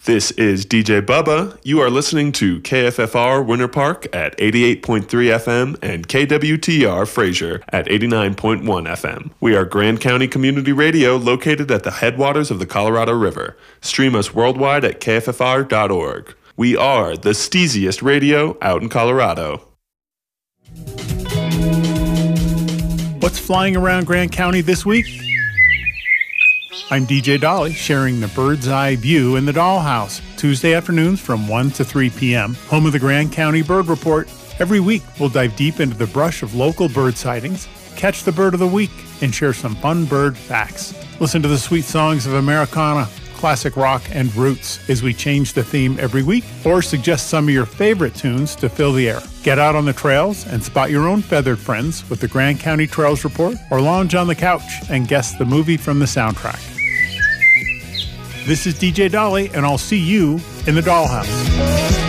This is DJ Bubba. You are listening to KFFR Winter Park at 88.3 FM and KWTR Fraser at 89.1 FM. We are Grand County Community Radio located at the headwaters of the Colorado River. Stream us worldwide at kffr.org. We are the steeziest radio out in Colorado. What's flying around Grand County this week? I'm DJ Dolly, sharing the bird's eye view in the Dollhouse, Tuesday afternoons from 1 to 3 p.m., home of the Grand County Bird Report. Every week, we'll dive deep into the brush of local bird sightings, catch the bird of the week, and share some fun bird facts. Listen to the sweet songs of Americana, classic rock, and roots as we change the theme every week, or suggest some of your favorite tunes to fill the air. Get out on the trails and spot your own feathered friends with the Grand County Trails Report, or lounge on the couch and guess the movie from the soundtrack. This is DJ Dolly, and I'll see you in the Dollhouse.